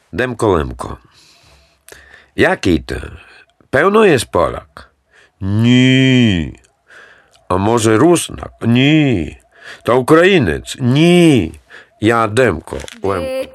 Demko Lemko. Jaki to? Pełno jest Polak? Nie. A może Rusnak? Nie. To Ukrainiec? Nie. Ja Demko Lemko.